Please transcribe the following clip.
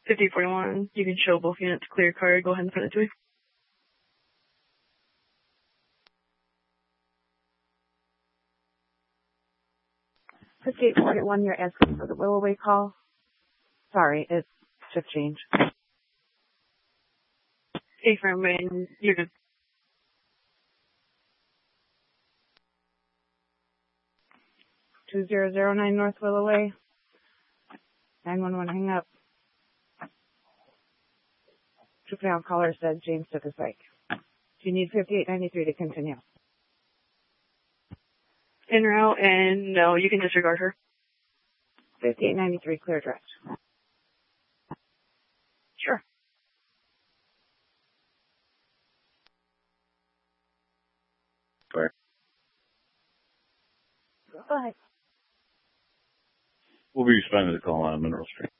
5841, you can show both units clear card. Go ahead and send it to me. 5841, you're asking for the Willoway call? Sorry, it's shift change. Hey, Fairman, you're good. 2009 North Willoway. 911, hang up. Juvenile caller said James took a psych. Do you need 5893 to continue? En route, and no, you can disregard her. 5893, clear direct. Sure. Sure. Go ahead. We'll be responding to the call on Mineral Stream.